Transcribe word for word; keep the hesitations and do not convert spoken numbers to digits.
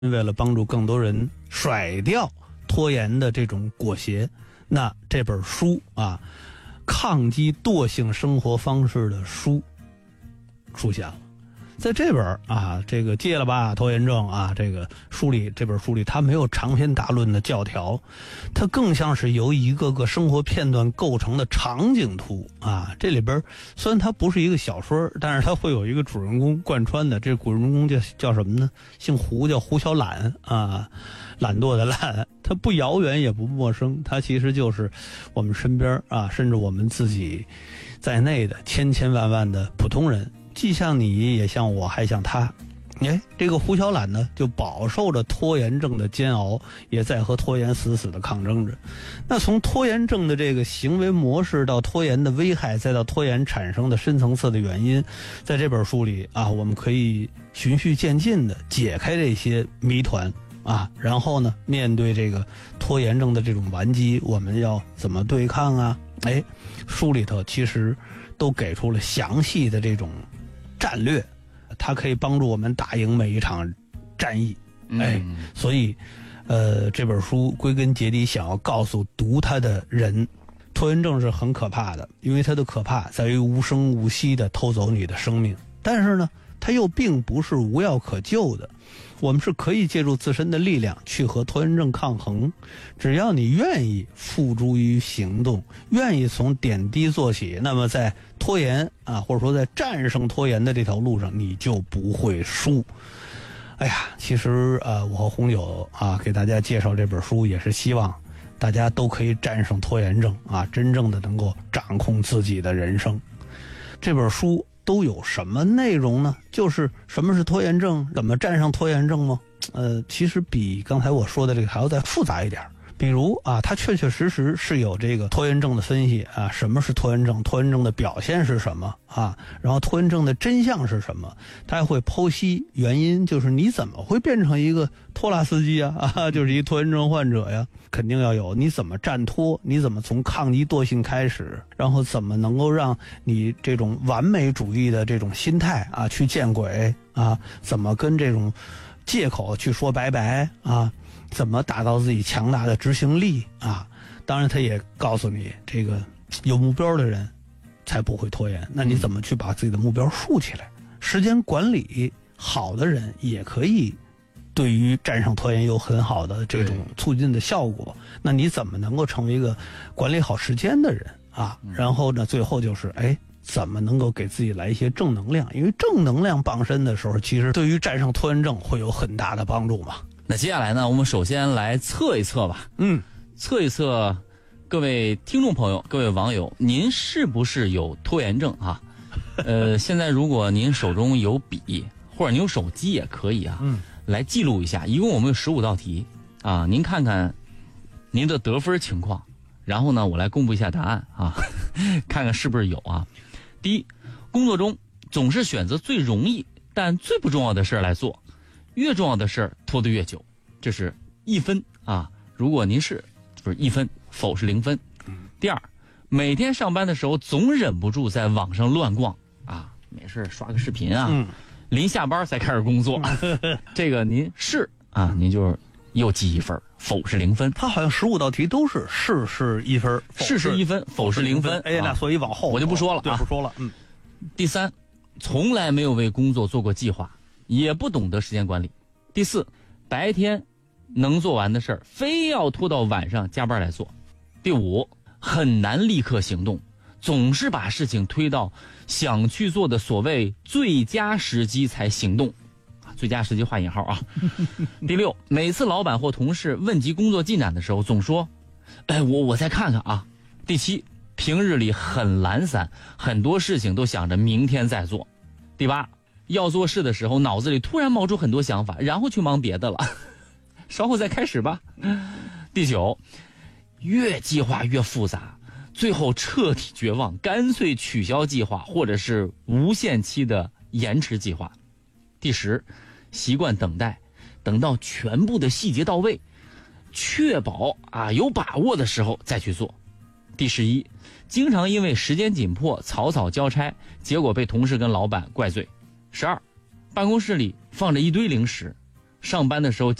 为了帮助更多人甩掉拖延的这种裹挟，那这本书啊，抗击惰性生活方式的书出现了。在这本啊，这个戒了吧拖延症啊，这个书里，这本书里，它没有长篇大论的教条，它更像是由一个个生活片段构成的场景图啊。这里边虽然它不是一个小说，但是它会有一个主人公贯穿的。这主人公叫叫什么呢？姓胡，叫胡小懒啊，懒惰的懒。它不遥远也不陌生，它其实就是我们身边啊，甚至我们自己在内的千千万万的普通人。既像你，也像我，还像他。哎，这个胡小懒呢，就饱受着拖延症的煎熬，也在和拖延死死的抗争着。那从拖延症的这个行为模式，到拖延的危害，再到拖延产生的深层次的原因，在这本书里啊，我们可以循序渐进的解开这些谜团啊，然后呢，面对这个拖延症的这种顽疾，我们要怎么对抗啊？哎，书里头其实都给出了详细的这种战略，它可以帮助我们打赢每一场战役。哎，嗯、所以，呃，这本书归根结底想要告诉读它的人，拖延症是很可怕的，因为它的可怕在于无声无息地偷走你的生命。但是呢，它又并不是无药可救的，我们是可以借助自身的力量去和拖延症抗衡。只要你愿意付诸于行动，愿意从点滴做起，那么在拖延啊，或者说在战胜拖延的这条路上，你就不会输。哎呀，其实呃，我和红酒啊给大家介绍这本书，也是希望大家都可以战胜拖延症啊，真正的能够掌控自己的人生。这本书都有什么内容呢？就是什么是拖延症，怎么战胜拖延症吗？呃，其实比刚才我说的这个还要再复杂一点。比如啊，它确确实实是有这个拖延症的分析啊，什么是拖延症，拖延症的表现是什么啊，然后拖延症的真相是什么，它还会剖析原因，就是你怎么会变成一个拖拉司机啊，啊就是一拖延症患者呀，肯定要有，你怎么战拖，你怎么从抗击惰性开始，然后怎么能够让你这种完美主义的这种心态啊去见鬼啊，怎么跟这种借口去说拜拜啊，怎么打造自己强大的执行力啊？当然，他也告诉你，这个有目标的人才不会拖延。那你怎么去把自己的目标竖起来？时间管理好的人也可以对于战胜拖延有很好的这种促进的效果。那你怎么能够成为一个管理好时间的人啊？然后呢，最后就是哎。怎么能够给自己来一些正能量？因为正能量傍身的时候，其实对于战胜拖延症会有很大的帮助嘛。 那接下来呢，我们首先来测一测吧。嗯，测一测各位听众朋友、各位网友，您是不是有拖延症啊？呃，现在如果您手中有笔或者您有手机也可以啊，嗯，来记录一下。一共我们有十五道题啊，您看看您的得分情况，然后呢，我来公布一下答案啊，看看是不是有啊。第一，工作中总是选择最容易但最不重要的事来做，越重要的事拖得越久，这是一分啊。如果您是就是一分，否是零分。第二，每天上班的时候总忍不住在网上乱逛啊，没事刷个视频啊，嗯、临下班才开始工作，这个您是啊，您就是又记一分，否是零分。 他好像十五道题都是是是一分， 是是一分，否是零分。 哎，那所以往后我就不说了， 对，不说了。嗯。 第三，从来没有为工作做过计划，也不懂得时间管理。第四，白天能做完的事儿，非要拖到晚上加班来做。第五，很难立刻行动，总是把事情推到想去做的所谓最佳时机才行动。最佳时机画引号啊。第六，每次老板或同事问及工作进展的时候，总说哎我我再看看啊。第七，平日里很懒散，很多事情都想着明天再做。第八，要做事的时候脑子里突然冒出很多想法，然后去忙别的了，稍后再开始吧。第九，越计划越复杂，最后彻底绝望，干脆取消计划，或者是无限期的延迟计划。第十，习惯等待，等到全部的细节到位，确保啊有把握的时候再去做。第十一，经常因为时间紧迫草草交差，结果被同事跟老板怪罪。十二，办公室里放着一堆零食， 上班的时候